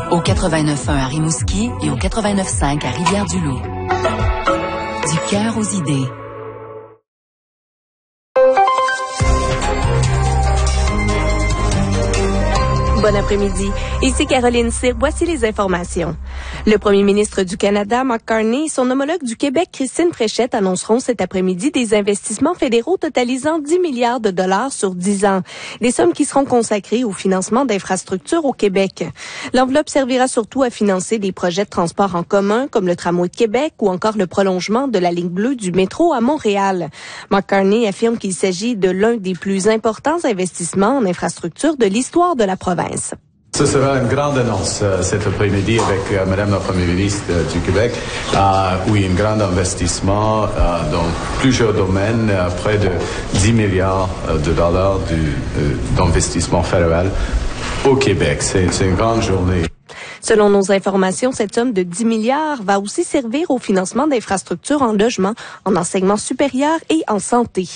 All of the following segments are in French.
Au 89.1 à Rimouski et au 89.5 à Rivière-du-Loup. Du cœur aux idées. Bon après-midi. Ici Caroline Cyr. Voici les informations. Le premier ministre du Canada, Mark Carney, et son homologue du Québec, Christine Fréchette, annonceront cet après-midi des investissements fédéraux totalisant 10 milliards de dollars sur 10 ans. Des sommes qui seront consacrées au financement d'infrastructures au Québec. L'enveloppe servira surtout à financer des projets de transport en commun, comme le tramway de Québec ou encore le prolongement de la ligne bleue du métro à Montréal. Mark Carney affirme qu'il s'agit de l'un des plus importants investissements en infrastructures de l'histoire de la province. Ce sera une grande annonce cet après-midi avec Madame la Première ministre du Québec. Oui, un grand investissement dans plusieurs domaines, près de 10 milliards de dollars d'investissement fédéral au Québec. C'est une grande journée. Selon nos informations, cette somme de 10 milliards va aussi servir au financement d'infrastructures en logement, en enseignement supérieur et en santé.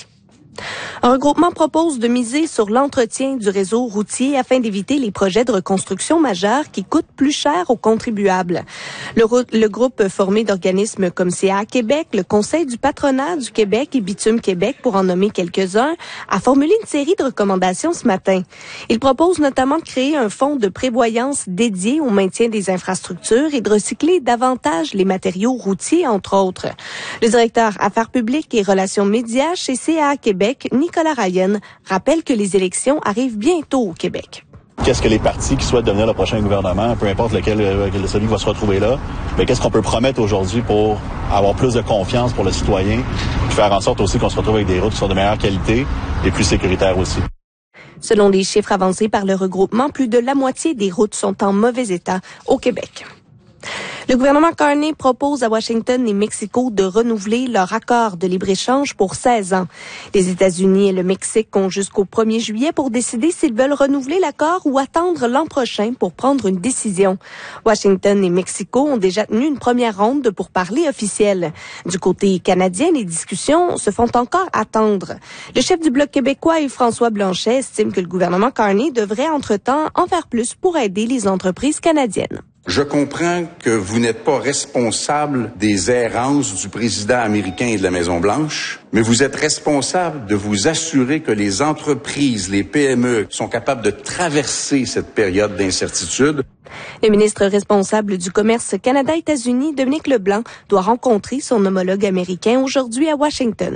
Un regroupement propose de miser sur l'entretien du réseau routier afin d'éviter les projets de reconstruction majeurs qui coûtent plus cher aux contribuables. Le groupe formé d'organismes comme CA Québec, le Conseil du patronat du Québec et Bitume Québec, pour en nommer quelques-uns, a formulé une série de recommandations ce matin. Il propose notamment de créer un fonds de prévoyance dédié au maintien des infrastructures et de recycler davantage les matériaux routiers, entre autres. Le directeur Affaires publiques et Relations médias chez CA Québec, Nicolas Ryan, rappelle que les élections arrivent bientôt au Québec. Qu'est-ce que les partis qui souhaitent devenir le prochain gouvernement, peu importe celui qui va se retrouver là, mais qu'est-ce qu'on peut promettre aujourd'hui pour avoir plus de confiance pour le citoyen, puis faire en sorte aussi qu'on se retrouve avec des routes qui sont de meilleure qualité et plus sécuritaires aussi. Selon les chiffres avancés par le regroupement, plus de la moitié des routes sont en mauvais état au Québec. Le gouvernement Carney propose à Washington et Mexico de renouveler leur accord de libre-échange pour 16 ans. Les États-Unis et le Mexique ont jusqu'au 1er juillet pour décider s'ils veulent renouveler l'accord ou attendre l'an prochain pour prendre une décision. Washington et Mexico ont déjà tenu une première ronde de pourparlers officiels. Du côté canadien, les discussions se font encore attendre. Le chef du Bloc québécois, Yves-François Blanchet, estime que le gouvernement Carney devrait entre-temps en faire plus pour aider les entreprises canadiennes. Je comprends que vous n'êtes pas responsable des errances du président américain et de la Maison-Blanche, mais vous êtes responsable de vous assurer que les entreprises, les PME, sont capables de traverser cette période d'incertitude. Le ministre responsable du commerce Canada-États-Unis, Dominique Leblanc, doit rencontrer son homologue américain aujourd'hui à Washington.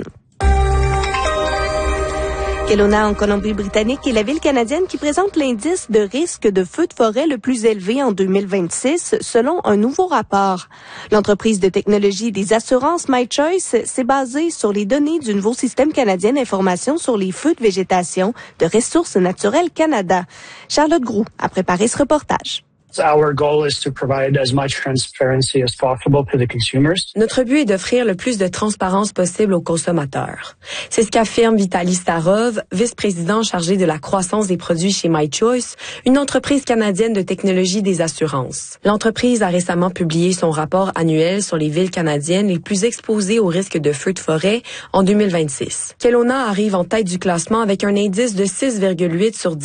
Kelowna en Colombie-Britannique est la ville canadienne qui présente l'indice de risque de feu de forêt le plus élevé en 2026, selon un nouveau rapport. L'entreprise de technologie des assurances MyChoice s'est basée sur les données du nouveau système canadien d'information sur les feux de végétation de Ressources naturelles Canada. Charlotte Groux a préparé ce reportage. Our goal is to provide as much transparency as possible to the consumers. Notre but est d'offrir le plus de transparence possible aux consommateurs. C'est ce qu'affirme Vitaly Starov, vice-président chargé de la croissance des produits chez MyChoice, une entreprise canadienne de technologie des assurances. L'entreprise a récemment publié son rapport annuel sur les villes canadiennes les plus exposées au risque de feux de forêt en 2026. Kelowna arrive en tête du classement avec un indice de 6,8 sur 10.